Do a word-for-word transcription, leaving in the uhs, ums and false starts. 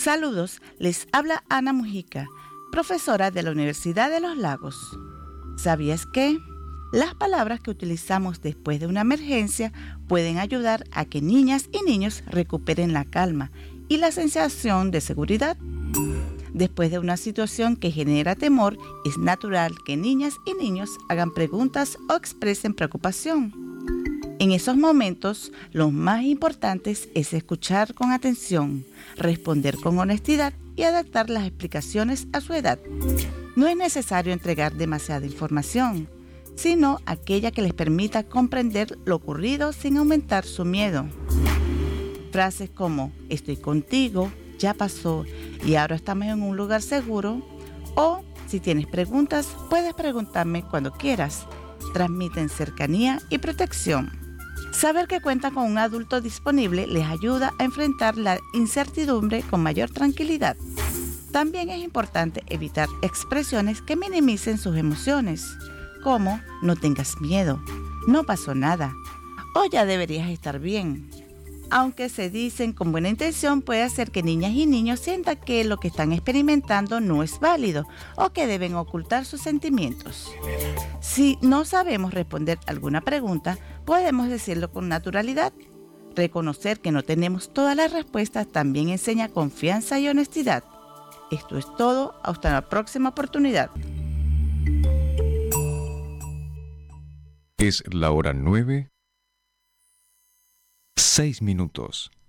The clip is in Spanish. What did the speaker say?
Saludos, les habla Ana Mujica, profesora de la Universidad de los Lagos. ¿Sabías que las palabras que utilizamos después de una emergencia pueden ayudar a que niñas y niños recuperen la calma y la sensación de seguridad? Después de una situación que genera temor, es natural que niñas y niños hagan preguntas o expresen preocupación. En esos momentos, lo más importante es escuchar con atención, responder con honestidad y adaptar las explicaciones a su edad. No es necesario entregar demasiada información, sino aquella que les permita comprender lo ocurrido sin aumentar su miedo. Frases como estoy contigo, ya pasó y ahora estamos en un lugar seguro, o si tienes preguntas, puedes preguntarme cuando quieras, transmiten cercanía y protección. Saber que cuentan con un adulto disponible les ayuda a enfrentar la incertidumbre con mayor tranquilidad. También es importante evitar expresiones que minimicen sus emociones, como no tengas miedo, no pasó nada, o ya deberías estar bien. Aunque se dicen con buena intención, puede hacer que niñas y niños sientan que lo que están experimentando no es válido o que deben ocultar sus sentimientos. Si no sabemos responder alguna pregunta, podemos decirlo con naturalidad. Reconocer que no tenemos todas las respuestas también enseña confianza y honestidad. Esto es todo. Hasta la próxima oportunidad. Es la hora nueve, seis minutos.